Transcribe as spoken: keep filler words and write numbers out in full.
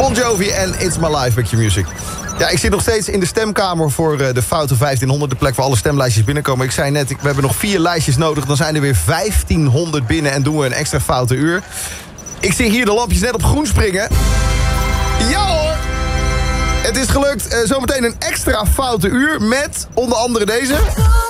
Bon Jovi en It's My Life, Back to Music. Ja, ik zit nog steeds in de stemkamer voor de Foute vijftienhonderd. De plek waar alle stemlijstjes binnenkomen. Ik zei net, we hebben nog vier lijstjes nodig. Dan zijn er weer vijftienhonderd binnen en doen we een extra foute uur. Ik zie hier de lampjes net op groen springen. Ja hoor! Het is gelukt. Uh, zometeen een extra foute uur met onder andere deze.